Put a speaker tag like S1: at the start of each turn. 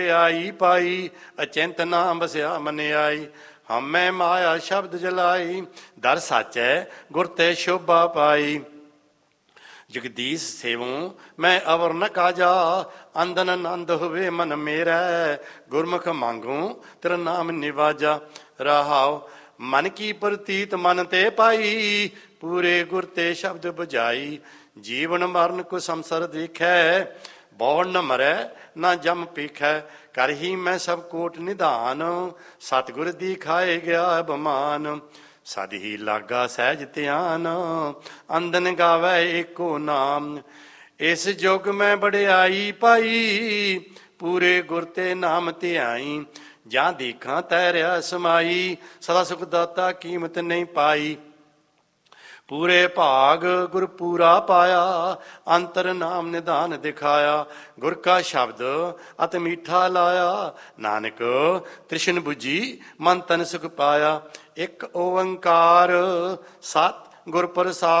S1: ਆਈ ਪਾਈ ਅਚਿੰਤ ਨਾਮ ਬਸਿਆ ਮਨ ਆਈ। ਹਮੈ ਮਾਇਆ ਸ਼ਬਦ ਜਲਾਈ ਦਰ ਸਾਚੈ ਗੁਰ ਤੇ ਸ਼ੋਭਾ ਪਾਈ। ਜਗਦੀਸ਼ ਸੇਵੋਂ ਮੈਂ ਅਵਰ ਨ ਕਾਜਾ ਅੰਦਨ ਆਨੰਦ ਹੋਵੇ ਮਨ ਮੇਰਾ। ਗੁਰਮੁਖ ਮੰਗੂ ਤੇਰਾ ਨਾਮ ਨਿਵਾਜਾ ਰਹਾਉ। ਮਨ ਕੀ ਪ੍ਰਤੀਤ ਮਨ ਤੇ ਪਾਈ ਪੂਰੇ ਗੁਰ ਤੇ ਸ਼ਬਦ ਬੁਝਾਈ। ਜੀਵਨ ਮਰਨ ਕੋ ਸੰਸਰ ਦੇਖੈ ਬੌੜ ਨ ਮਰੈ ਨਾ ਜਮ ਪੀਖੈ। ਕਰ ਹੀ ਮੈਂ ਸਭ ਕੋਟ ਨਿਧਾਨ ਸਤਿਗੁਰ ਦੀ ਖਾਏ ਗਿਆ ਬਮਾਨ। ਸਦ ਹੀ ਲਾਗਾ ਸਹਿਜ ਧਿਆਨ ਅੰਦਨ ਗਾਵੈ ਏਕੋ ਨਾਮ। ਇਸ ਜੁਗ ਮੈਂ ਬੜਿਆਈ ਪਾਈ ਪੂਰੇ ਗੁਰ ਤੇ ਨਾਮ ਧਿਆਈ। ਜਾਂ ਦੇਖਾਂ ਤੈਰਿਆ ਸਮਾਈ ਸਦਾ ਸੁਖ ਦਾਤਾ ਕੀਮਤ ਨਹੀਂ ਪਾਈ। ਪੂਰੇ ਭਾਗ ਗੁਰ ਪੂਰਾ ਪਾਇਆ ਅੰਤਰ ਨਾਮ ਨਿਧਾਨ ਦਿਖਾਇਆ। ਗੁਰ ਕਾ ਸ਼ਬਦ ਅਤ ਮੀਠਾ ਲਾਇਆ ਨਾਨਕ ਤ੍ਰਿਸ਼ਨ ਬੁਝੀ ਮਨ ਤਨ ਸੁਖ ਪਾਇਆ। ਇੱਕ ਓੰਕਾਰ ਸਤ ਗੁਰ ਪ੍ਰਸਾਦ